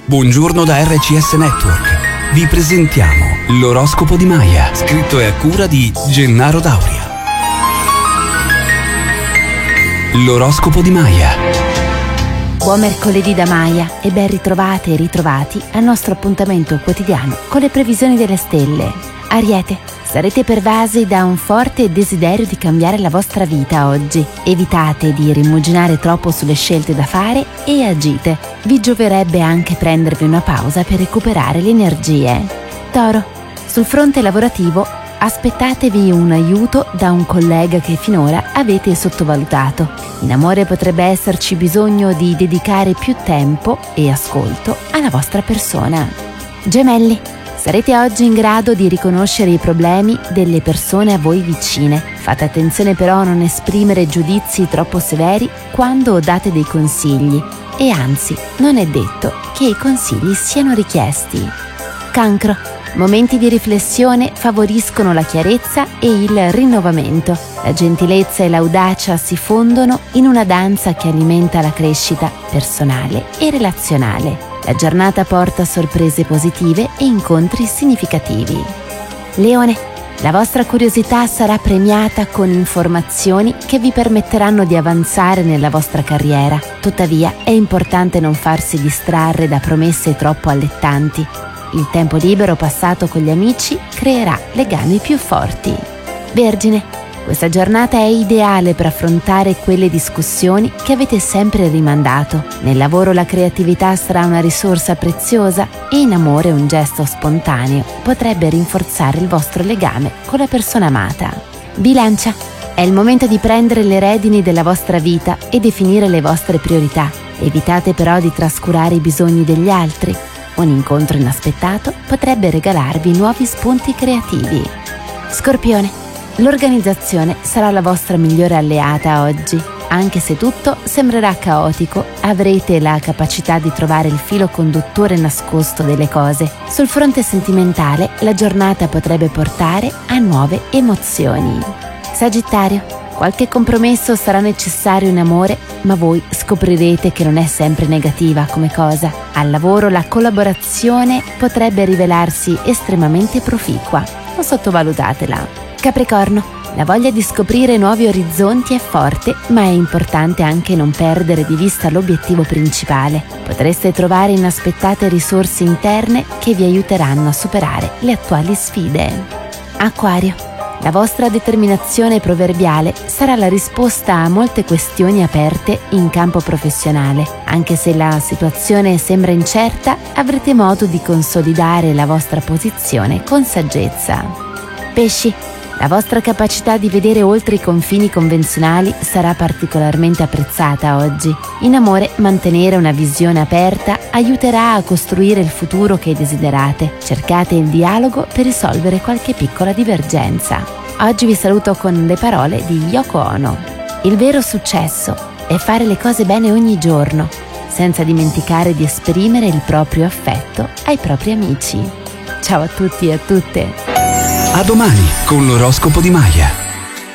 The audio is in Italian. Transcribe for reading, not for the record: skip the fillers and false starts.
Buongiorno da RCS Network. Vi presentiamo l'oroscopo di Maya, scritto e a cura di Gennaro Dauria. L'oroscopo di Maya. Buon mercoledì da Maya e ben ritrovate e ritrovati al nostro appuntamento quotidiano con le previsioni delle stelle. Ariete, sarete pervasi da un forte desiderio di cambiare la vostra vita oggi. Evitate di rimuginare troppo sulle scelte da fare e agite. Vi gioverebbe anche prendervi una pausa per recuperare le energie. Toro, sul fronte lavorativo aspettatevi un aiuto da un collega che finora avete sottovalutato. In amore potrebbe esserci bisogno di dedicare più tempo e ascolto alla vostra persona. Gemelli, sarete oggi in grado di riconoscere i problemi delle persone a voi vicine. Fate attenzione però a non esprimere giudizi troppo severi quando date dei consigli e anzi, non è detto che i consigli siano richiesti. Cancro, momenti di riflessione favoriscono la chiarezza e il rinnovamento. La gentilezza e l'audacia si fondono in una danza che alimenta la crescita personale e relazionale. La giornata porta sorprese positive e incontri significativi. Leone, la vostra curiosità sarà premiata con informazioni che vi permetteranno di avanzare nella vostra carriera. Tuttavia, è importante non farsi distrarre da promesse troppo allettanti. Il tempo libero passato con gli amici creerà legami più forti. Vergine, questa giornata è ideale per affrontare quelle discussioni che avete sempre rimandato. Nel lavoro la creatività sarà una risorsa preziosa e in amore un gesto spontaneo potrebbe rinforzare il vostro legame con la persona amata. Bilancia, è il momento di prendere le redini della vostra vita e definire le vostre priorità. Evitate però di trascurare i bisogni degli altri. Un incontro inaspettato potrebbe regalarvi nuovi spunti creativi. Scorpione, l'organizzazione sarà la vostra migliore alleata oggi. Anche se tutto sembrerà caotico, avrete la capacità di trovare il filo conduttore nascosto delle cose. Sul fronte sentimentale, la giornata potrebbe portare a nuove emozioni. Sagittario, qualche compromesso sarà necessario in amore, ma voi scoprirete che non è sempre negativa come cosa. Al lavoro la collaborazione potrebbe rivelarsi estremamente proficua. Non sottovalutatela. Capricorno, la voglia di scoprire nuovi orizzonti è forte, ma è importante anche non perdere di vista l'obiettivo principale. Potreste trovare inaspettate risorse interne che vi aiuteranno a superare le attuali sfide. Acquario, la vostra determinazione proverbiale sarà la risposta a molte questioni aperte in campo professionale. Anche se la situazione sembra incerta, avrete modo di consolidare la vostra posizione con saggezza. Pesci, la vostra capacità di vedere oltre i confini convenzionali sarà particolarmente apprezzata oggi. In amore, mantenere una visione aperta aiuterà a costruire il futuro che desiderate. Cercate il dialogo per risolvere qualche piccola divergenza. Oggi vi saluto con le parole di Yoko Ono. Il vero successo è fare le cose bene ogni giorno, senza dimenticare di esprimere il proprio affetto ai propri amici. Ciao a tutti e a tutte! A domani con l'oroscopo di Maya.